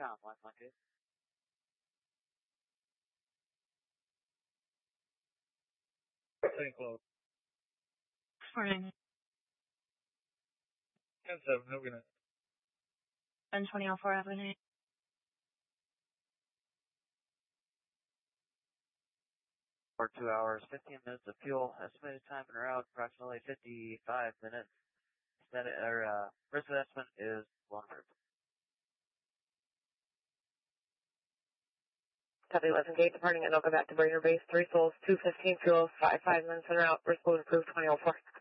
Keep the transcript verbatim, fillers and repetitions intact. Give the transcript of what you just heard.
com, one one two. Saint Cloud. Morning. ten seven, no good night. ten twenty oh four Avenue. For two hours, fifteen minutes of fuel. Estimated time en route, approximately fifty-five minutes. That, or, uh, risk assessment is one hundred. Copy eleven gate, departing at Anoka back to Brainerd Base, three souls, two fifteen fuel, five, five minutes en route, risk load approved twenty oh four.